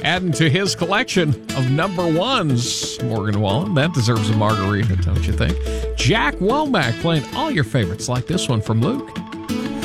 adding to his collection of number ones. Morgan Wallen, that deserves a margarita, don't you think? Jack Womack playing all your favorites like this one from Luke.